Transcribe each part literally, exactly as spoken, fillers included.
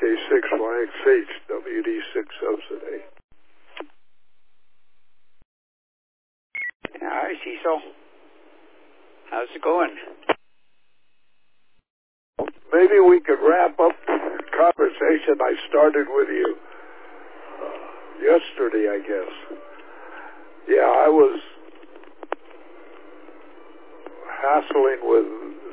K six Y X H, W D six subsidy. Hi, Cecil. How's it going? Maybe we could wrap up the conversation I started with you uh, yesterday, I guess. Yeah, I was hassling with,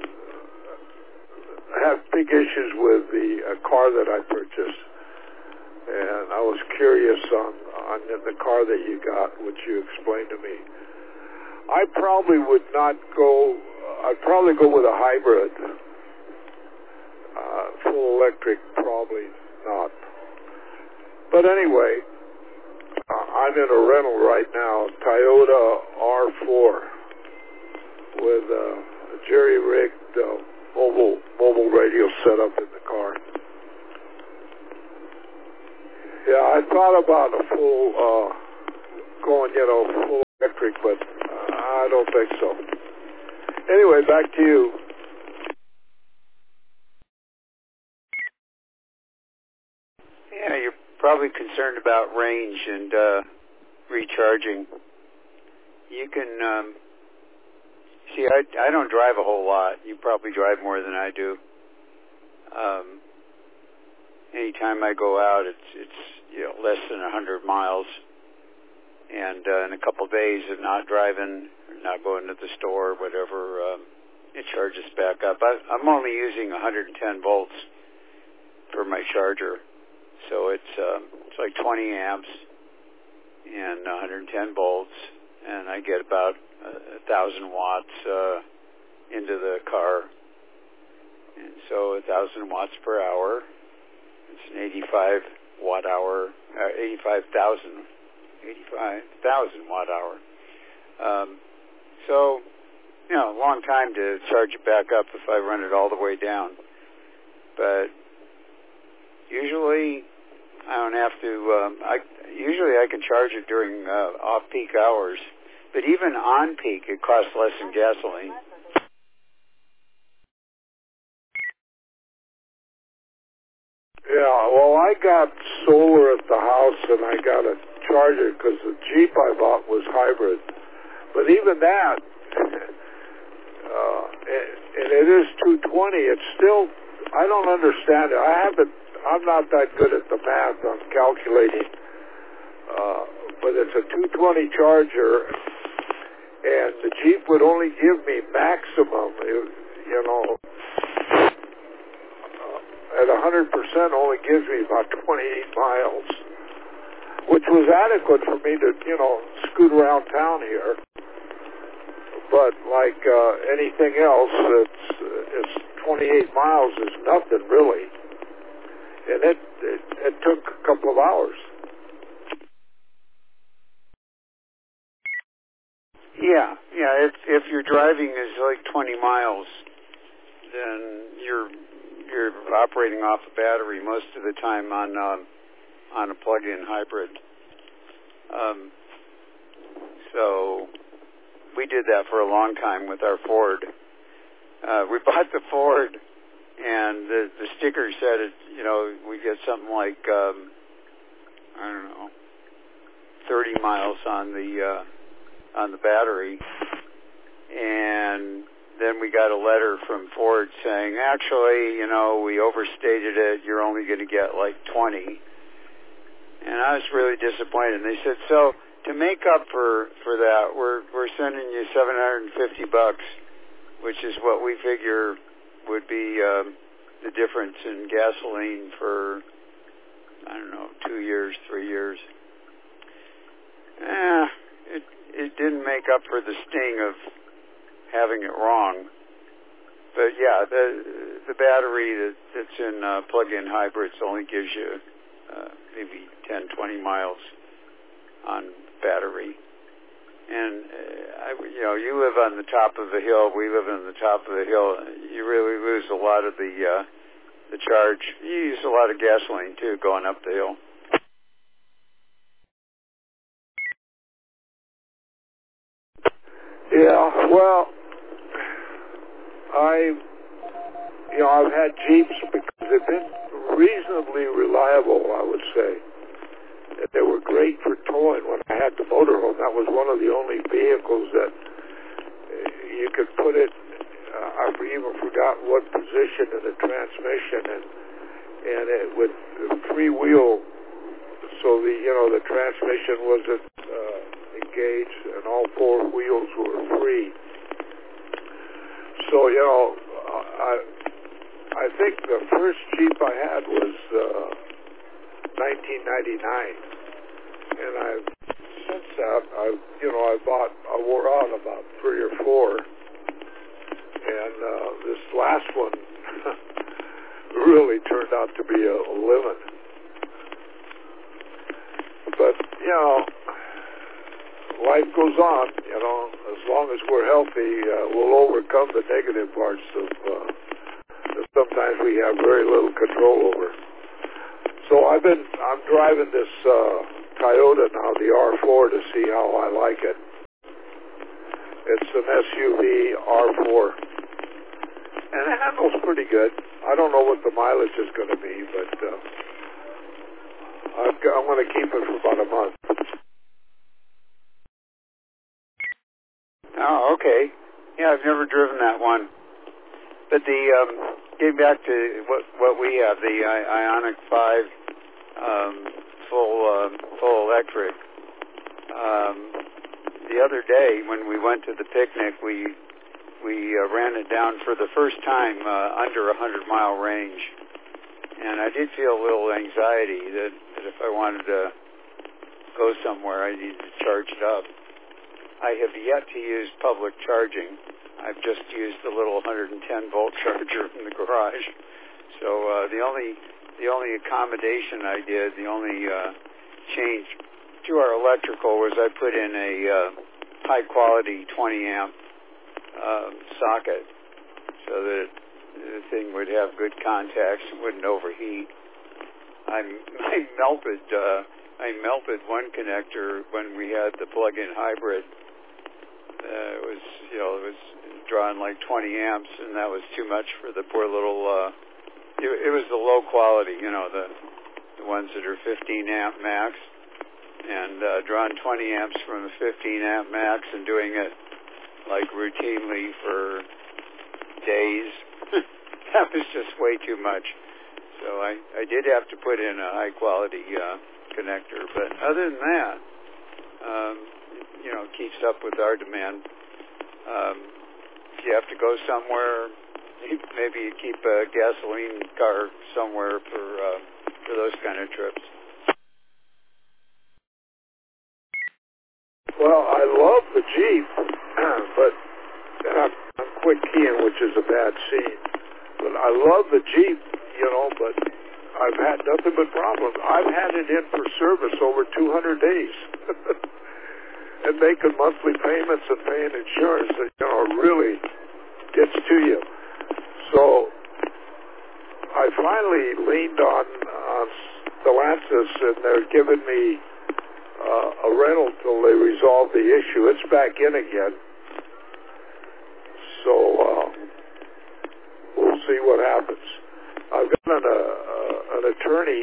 I have big issues with the uh, car that I purchased. And I was curious on, on the car that you got, which you explained to me. I probably would not go, I'd probably go with a hybrid. Uh, full electric, probably not. But anyway, uh, I'm in a rental right now, Toyota R four, with uh, a jerry-rigged uh, mobile mobile radio setup in the car. Yeah, I thought about a full, uh, going, you know, full electric, but uh, I don't think so. Anyway, back to you. Yeah, you're probably concerned about range and uh, recharging. You can, um, see, I, I don't drive a whole lot. You probably drive more than I do. Um, anytime I go out, it's, it's you know, less than one hundred miles. And uh, in a couple of days of not driving, or not going to the store, whatever, um, it charges back up. I, I'm only using one hundred ten volts for my charger. So it's um, it's like twenty amps and one hundred ten volts, and I get about a thousand watts uh, into the car, and so a thousand watts per hour. It's an eighty-five watt hour, uh, eighty-five thousand, eighty-five thousand watt hour. Um, so you know, a long time to charge it back up if I run it all the way down, but usually I don't have to, um, I, usually I can charge it during uh, off-peak hours, but even on peak it costs less than gasoline. Yeah, well, I got solar at the house and I got a charger because the Jeep I bought was hybrid. But even that, uh, and, and it is two twenty, it's still, I don't understand it. I haven't, I'm not that good at the math on calculating, uh, but it's a two twenty charger, and the Jeep would only give me maximum, you know, uh, at one hundred percent only gives me about twenty-eight miles, which was adequate for me to, you know, scoot around town here. But like uh, anything else, it's, it's twenty-eight miles is nothing really. And it, it it took a couple of hours. Yeah, yeah. If if your driving is like twenty miles, then you're you're operating off a battery most of the time on um, on a plug-in hybrid. Um, so we did that for a long time with our Ford. Uh, we bought the Ford. And the, the sticker said, it, you know, we get something like, um, I don't know, thirty miles on the uh, on the battery. And then we got a letter from Ford saying, actually, you know, we overstated it. You're only going to get like twenty. And I was really disappointed. And they said, so to make up for, for that, we're we're sending you seven hundred fifty bucks, which is what we figure would be um, the difference in gasoline for, I don't know, two years, three years. Eh, it it didn't make up for the sting of having it wrong. But yeah, the the battery that, that's in uh, plug-in hybrids only gives you uh, maybe ten, twenty miles on battery. And, uh, I, you know, you live on the top of the hill. We live on the top of the hill. You really lose a lot of the uh, the charge. You use a lot of gasoline, too, going up the hill. Yeah, well, I, you know, I've had Jeeps because they've been reasonably reliable, I would say. They were great for towing. When I had the motorhome, that was one of the only vehicles that you could put it, uh, I even forgot what position in the transmission, and and it would freewheel, so the, you know, the transmission wasn't uh, engaged and all four wheels were free. So, you know, I I think the first Jeep I had was uh, nineteen ninety-nine, and I've since that I you know I bought I wore out about three or four, and uh, this last one really turned out to be a, a living. But you know, life goes on. You know, as long as we're healthy, uh, we'll overcome the negative parts of uh, that sometimes we have very little control over. So I've been, I'm driving this uh, Toyota now, the R four, to see how I like it. It's an S U V R four, and it handles pretty good. I don't know what the mileage is going to be, but uh, I've got, I'm going to keep it for about a month. Oh, okay. Yeah, I've never driven that one. But the um, getting back to what what we have, the I- Ioniq five um, full uh, full electric. Um, the other day when we went to the picnic, we we uh, ran it down for the first time uh, under a hundred mile range, and I did feel a little anxiety that, that if I wanted to go somewhere, I needed to charge it up. I have yet to use public charging. I've just used the little one hundred ten volt charger in the garage. So uh, the only the only accommodation I did, the only uh, change to our electrical was I put in a uh, high quality twenty amp uh, socket so that the thing would have good contacts and wouldn't overheat. I, I melted uh, I melted one connector when we had the plug-in hybrid. Uh, it was you know it was drawing like twenty amps, and that was too much for the poor little. Uh, it, it was the low quality, you know, the the ones that are fifteen amp max, and uh, drawing twenty amps from a fifteen amp max and doing it like routinely for days. That was just way too much. So I I did have to put in a high quality uh, connector, but other than that, um, you know, keeps up with our demand. Um, if you have to go somewhere, maybe you keep a gasoline car somewhere for uh, for those kind of trips. Well, I love the Jeep, but and I'm, I'm quick keying, which is a bad scene. But I love the Jeep, you know, but I've had nothing but problems. I've had it in for service over two hundred days. And making monthly payments and paying insurance that, you know, really gets to you. So I finally leaned on, on Stellantis, and they're giving me uh, a rental till they resolve the issue. It's back in again. So uh, we'll see what happens. I've got an, uh, an attorney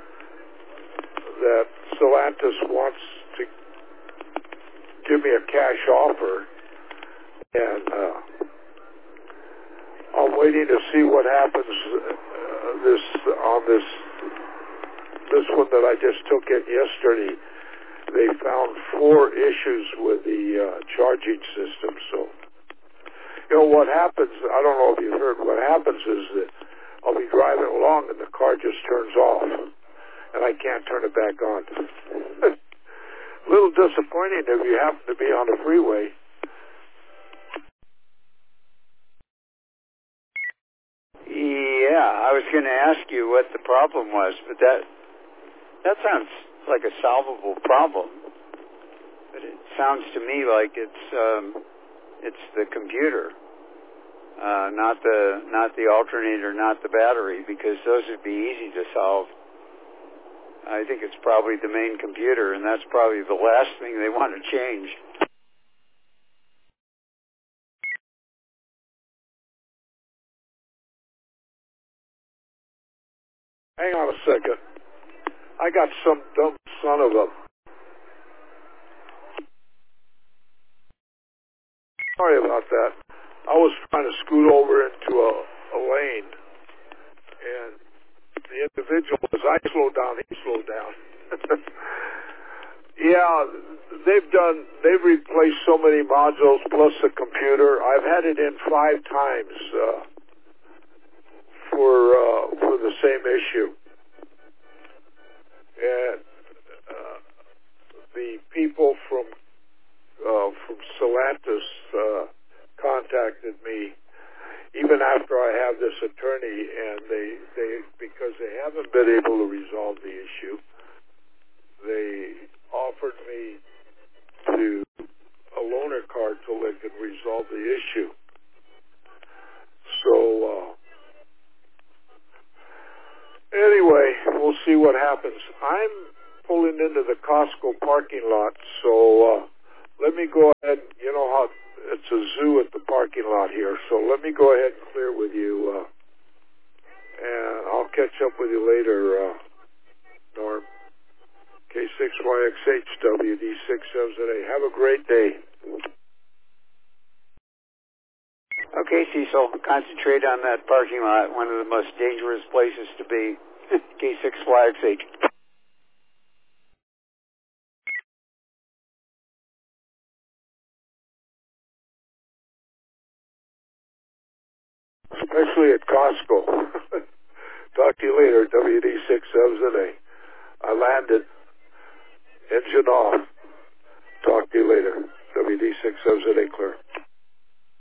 that Stellantis wants to give me a cash offer, and uh, I'm waiting to see what happens uh, this on this this one that I just took in yesterday. They found four issues with the uh, charging system. So, you know what happens? I don't know if you've heard. What happens is that I'll be driving along and the car just turns off, and I can't turn it back on. A little disappointing if you happen to be on the freeway. Yeah, I was going to ask you what the problem was, but that that sounds like a solvable problem. But it sounds to me like it's um, it's the computer, uh, not the not the alternator, not the battery, because those would be easy to solve. I think it's probably the main computer, and that's probably the last thing they want to change. Hang on a second. I got some dumb son of a... Sorry about that. I was trying to scoot over into a, a lane, and the individual, as I slowed down, he slowed down. Yeah, they've done, they've replaced so many modules plus the computer. I've had it in five times uh, for uh, for the same issue. And uh, the people from uh, from Stellantis uh, contacted me even after I have this attorney, and they, they because they haven't been able to resolve the issue, they offered me to a loaner card till they could resolve the issue. So uh, anyway, we'll see what happens. I'm pulling into the Costco parking lot, so uh, let me go ahead. You know how it's a zoo at the parking lot here, so let me go ahead and clear with you, uh, and I'll catch up with you later, uh, Norm. K six Y X H W D six seven Z A. Have a great day. Okay, Cecil, concentrate on that parking lot, one of the most dangerous places to be. K six Y X H. Especially at Costco. Talk to you later, W D six seven Z A. I landed. Engine off. Talk to you later. W D six seven Z A clear.